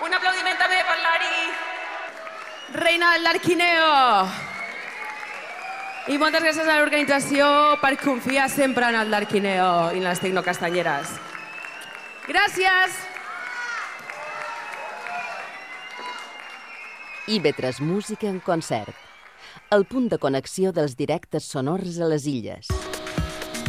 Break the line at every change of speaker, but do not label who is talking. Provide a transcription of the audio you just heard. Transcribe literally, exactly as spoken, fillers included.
Un aplaudiment també per l'Ari, reina del Larquineo. I moltes gràcies a l'organització per confiar sempre en el Larquineo i en les Tecnocastanyeres. Gràcies!
I ve tres Música en concert. El punt de connexió dels directes sonors a les illes.